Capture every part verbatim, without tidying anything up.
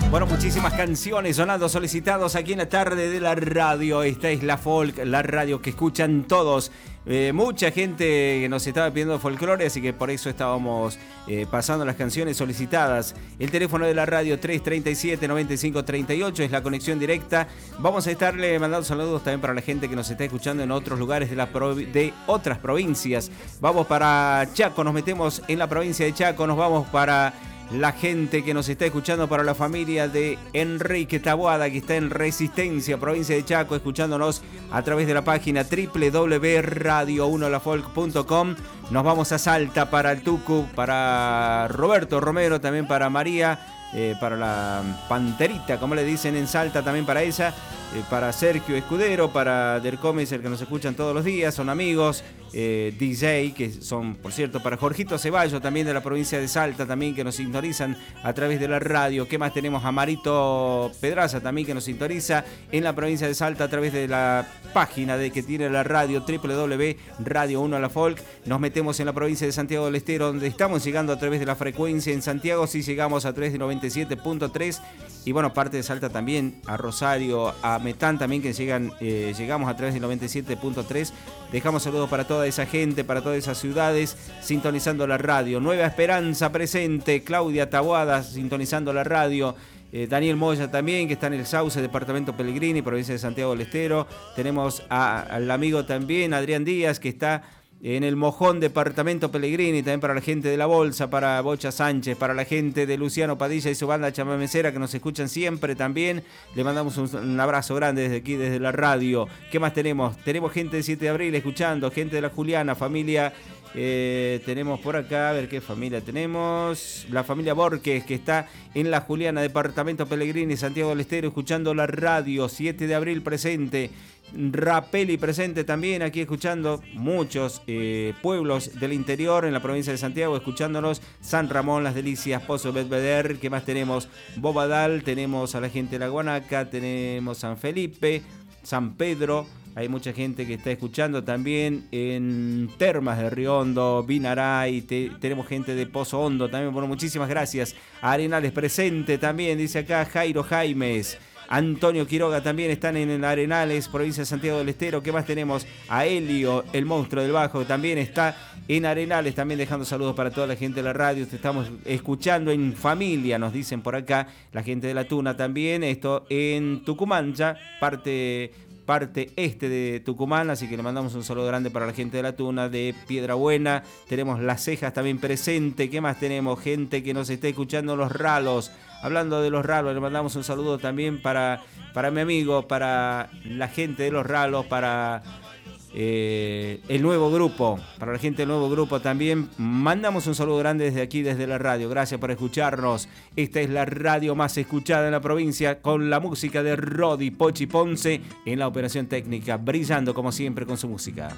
Bueno, muchísimas canciones sonando, solicitados aquí en la tarde de la radio. Esta es la folk, la radio que escuchan todos. Eh, mucha gente que nos estaba pidiendo folclore, así que por eso estábamos eh, pasando las canciones solicitadas. El teléfono de la radio tres treinta y siete, noventa y cinco treinta y ocho es la conexión directa. Vamos a estarle mandando saludos también para la gente que nos está escuchando en otros lugares de, la provi- de otras provincias. Vamos para Chaco, nos metemos en la provincia de Chaco, nos vamos para la gente que nos está escuchando, para la familia de Enrique Taboada, que está en Resistencia, provincia de Chaco, escuchándonos a través de la página doble u doble u doble u punto radio uno la folk punto com. Nos vamos a Salta para el Tucu, para Roberto Romero, también para María, eh, para la Panterita, como le dicen en Salta, también para ella, eh, para Sergio Escudero, para Dercomes, el que nos escuchan todos los días, son amigos, eh, D J, que son, por cierto, para Jorgito Ceballos, también de la provincia de Salta, también que nos sintonizan a través de la radio. ¿Qué más tenemos? A Marito Pedraza, también que nos sintoniza en la provincia de Salta a través de la página de que tiene la radio, doble u doble u doble u punto radio uno la folk. Nos metemos en la provincia de Santiago del Estero, donde estamos llegando a través de la frecuencia en Santiago, sí llegamos a través de noventa y siete punto tres. Y bueno, parte de Salta también, a Rosario, a Metán también, que llegan, eh, llegamos a través de noventa y siete punto tres. Dejamos saludos para toda esa gente, para todas esas ciudades, sintonizando la radio. Nueva Esperanza presente, Claudia Taboada sintonizando la radio. Eh, Daniel Moya también, que está en el Sauce, departamento Pellegrini, provincia de Santiago del Estero. Tenemos a, al amigo también, Adrián Díaz, que está en el Mojón, departamento Pellegrini, también para la gente de La Bolsa, para Bocha Sánchez, para la gente de Luciano Padilla y su banda chamamecera, que nos escuchan siempre también. Le mandamos un, un abrazo grande desde aquí, desde la radio. ¿Qué más tenemos? Tenemos gente de siete de abril escuchando, gente de la Juliana, familia... Eh, tenemos por acá, a ver qué familia tenemos. La familia Borges, que está en la Juliana, departamento Pellegrini, Santiago del Estero, escuchando la radio. siete de abril presente. Rapeli presente también, aquí escuchando muchos eh, pueblos del interior en la provincia de Santiago, escuchándonos. San Ramón, Las Delicias, Pozo Belvedere. ¿Qué más tenemos? Bobadal, tenemos a la gente de La Guanaca, tenemos San Felipe, San Pedro. Hay mucha gente que está escuchando también en Termas de Río Hondo, Vinaray, te, tenemos gente de Pozo Hondo también. Bueno, muchísimas gracias. Arenales presente también, dice acá Jairo Jaimes. Antonio Quiroga también están en el Arenales, provincia de Santiago del Estero. ¿Qué más tenemos? A Helio, el monstruo del bajo, también está en Arenales, también dejando saludos para toda la gente de la radio. Te estamos escuchando en familia, nos dicen por acá. La gente de La Tuna también, esto en Tucumán ya, parte... parte este de Tucumán, así que le mandamos un saludo grande para la gente de La Tuna, de Piedrabuena. Tenemos Las Cejas también presente. ¿Qué más tenemos? Gente que nos está escuchando, Los Ralos. Hablando de Los Ralos, le mandamos un saludo también para, para mi amigo, para la gente de Los Ralos, para eh, el nuevo grupo, para la gente del nuevo grupo también. Mandamos un saludo grande desde aquí, desde la radio. Gracias por escucharnos. Esta es la radio más escuchada en la provincia, con la música de Rodi Pochi Ponce en la operación técnica, brillando como siempre con su música.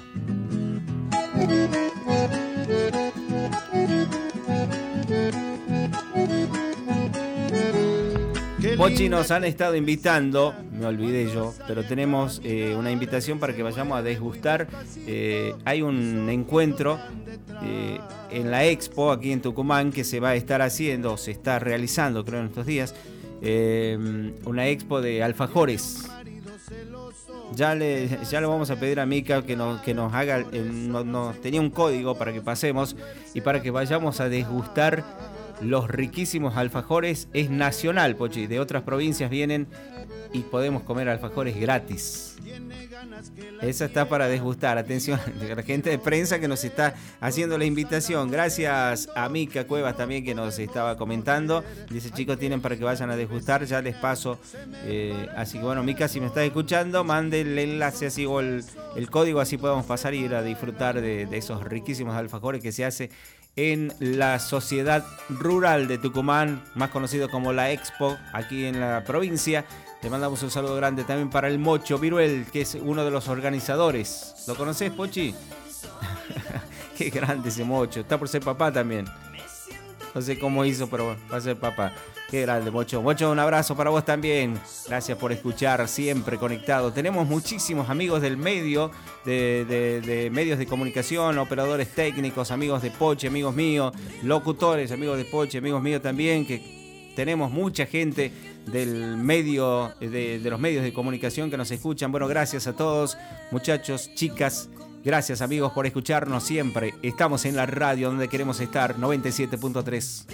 Pochi, nos han estado invitando, me olvidé yo, pero tenemos eh, una invitación para que vayamos a desgustar. Eh, hay un encuentro eh, en la Expo aquí en Tucumán que se va a estar haciendo, se está realizando creo en estos días, eh, una Expo de alfajores. Ya le, ya le vamos a pedir a Mica que nos, que nos haga, eh, no, no, tenía un código para que pasemos y para que vayamos a desgustar los riquísimos alfajores. Es nacional, Pochi, de otras provincias vienen y podemos comer alfajores gratis. Esa está para desgustar. Atención a la gente de prensa que nos está haciendo la invitación. Gracias a Mica Cuevas también, que nos estaba comentando. Dice, chicos, tienen para que vayan a desgustar. Ya les paso. Eh, así que bueno, Mica, si me estás escuchando, mande el enlace así o el, el código, así podemos pasar y ir a disfrutar de, de esos riquísimos alfajores que se hace en la Sociedad Rural de Tucumán, más conocido como la Expo, aquí en la provincia. Le mandamos un saludo grande también para el Mocho Viruel, que es uno de los organizadores. ¿Lo conocés, Pochi? Qué grande ese Mocho. Está por ser papá también. No sé cómo hizo, pero va a ser papá. Qué grande, Mocho. Mocho, un abrazo para vos también. Gracias por escuchar, siempre conectado. Tenemos muchísimos amigos del medio, de, de, de medios de comunicación, operadores técnicos, amigos de Pochi, amigos míos, locutores, amigos de Pochi, amigos míos también, que tenemos mucha gente del medio, de, de los medios de comunicación que nos escuchan. Bueno, gracias a todos, muchachos, chicas. Gracias, amigos, por escucharnos siempre. Estamos en la radio donde queremos estar, noventa y siete punto tres.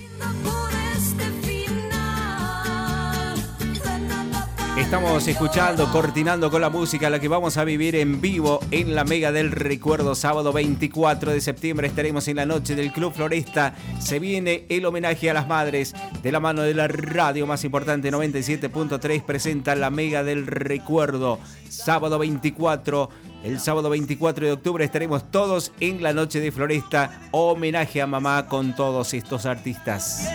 Estamos escuchando, cortinando con la música, la que vamos a vivir en vivo en la Mega del Recuerdo. Sábado veinticuatro de septiembre estaremos en la noche del Club Floresta. Se viene el homenaje a las madres de la mano de la radio más importante, noventa y siete punto tres. Presenta la Mega del Recuerdo. Sábado veinticuatro. El sábado veinticuatro de octubre estaremos todos en la noche de Floresta. Homenaje a mamá con todos estos artistas.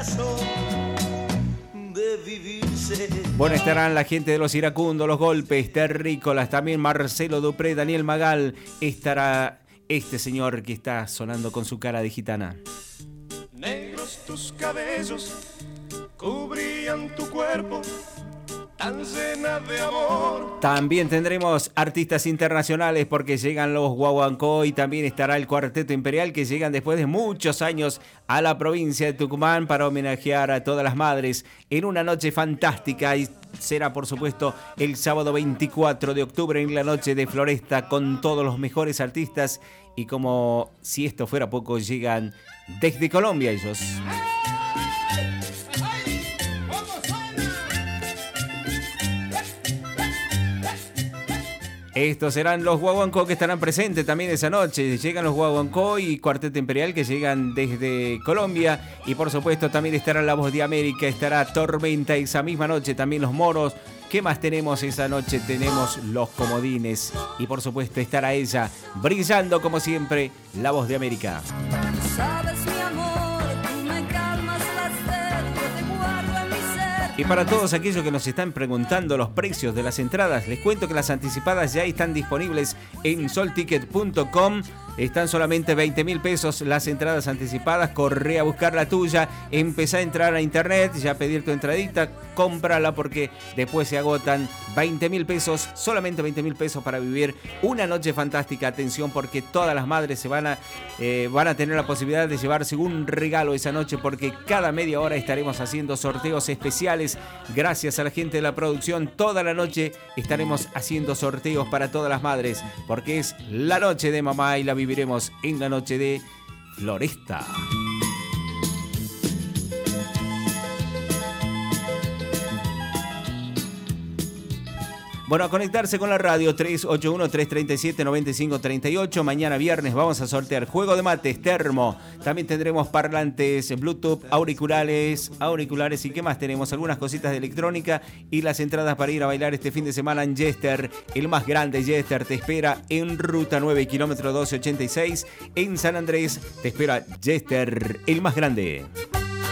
Bueno, estarán la gente de Los Iracundos, Los Golpes, Terrícolas, también Marcelo Dupré, Daniel Magal. Estará este señor que está sonando con su cara de gitana. Negros tus cabellos cubrían tu cuerpo, tan llena de amor. También tendremos artistas internacionales porque llegan los Guaguancó y también estará el Cuarteto Imperial que llegan después de muchos años a la provincia de Tucumán para homenajear a todas las madres en una noche fantástica. Y será, por supuesto, el sábado veinticuatro de octubre en la noche de Floresta con todos los mejores artistas. Y como si esto fuera poco, llegan desde Colombia ellos. Estos serán los Guaguancó que estarán presentes también esa noche. Llegan los Guaguancó y Cuarteto Imperial que llegan desde Colombia. Y por supuesto también estará La Voz de América, estará Tormenta esa misma noche, también los Moros. ¿Qué más tenemos esa noche? Tenemos los Comodines. Y por supuesto estará ella brillando como siempre, La Voz de América. Sabes, mi amor, tú me calmas la sed, yo te guardo en mi ser. Y para todos aquellos que nos están preguntando los precios de las entradas, les cuento que las anticipadas ya están disponibles en sol ticket punto com. Están solamente veinte mil pesos las entradas anticipadas. Corre a buscar la tuya, empezá a entrar a internet, ya pedir tu entradita, cómprala porque después se agotan. veinte mil pesos, solamente veinte mil pesos para vivir una noche fantástica. Atención, porque todas las madres se van a, eh, van a tener la posibilidad de llevarse un regalo esa noche, porque cada media hora estaremos haciendo sorteos especiales. Gracias a la gente de la producción, toda la noche estaremos haciendo sorteos para todas las madres, porque es la noche de mamá y la viviremos en la noche de Floresta. Bueno, a conectarse con la radio tres ocho uno, tres tres siete, nueve cinco tres ocho. Mañana viernes vamos a sortear juego de mates, termo. También tendremos parlantes, Bluetooth, auriculares, auriculares y qué más tenemos, algunas cositas de electrónica y las entradas para ir a bailar este fin de semana en Yester. El más grande Yester te espera en Ruta nueve, kilómetro doce ochenta y seis. En San Andrés te espera Yester, el más grande.